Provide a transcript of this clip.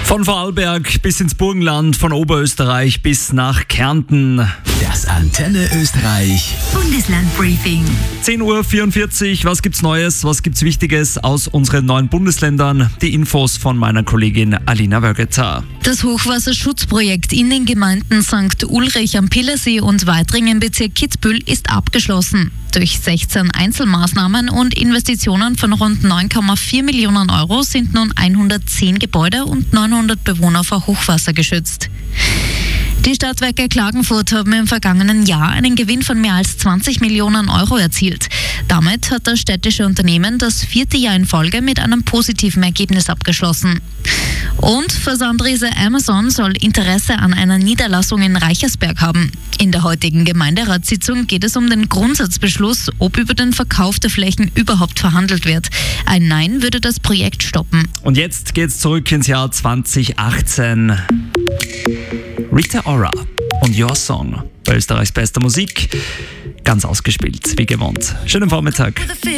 Von Vorarlberg bis ins Burgenland, von Oberösterreich bis nach Kärnten. Das Antenne Österreich Bundeslandbriefing. 10:44 Uhr, was gibt's Neues, was gibt's Wichtiges aus unseren neuen Bundesländern? Die Infos von meiner Kollegin Alina Wögeter. Das Hochwasserschutzprojekt in den Gemeinden St. Ulrich am Pillersee und Weitring im Bezirk Kitzbühel ist abgeschlossen. Durch 16 Einzelmaßnahmen und Investitionen von rund 9,4 Millionen Euro sind nun 110 Gebäude und 900 Bewohner vor Hochwasser geschützt. Die Stadtwerke Klagenfurt haben im vergangenen Jahr einen Gewinn von mehr als 20 Millionen Euro erzielt. Damit hat das städtische Unternehmen das 4. Jahr in Folge mit einem positiven Ergebnis abgeschlossen. Und Versandriese Amazon soll Interesse an einer Niederlassung in Reichersberg haben. In der heutigen Gemeinderatssitzung geht es um den Grundsatzbeschluss, ob über den Verkauf der Flächen überhaupt verhandelt wird. Ein Nein würde das Projekt stoppen. Und jetzt geht's zurück ins Jahr 2018. Rita Ora und Your Song bei Österreichs bester Musik. Ganz ausgespielt, wie gewohnt. Schönen Vormittag.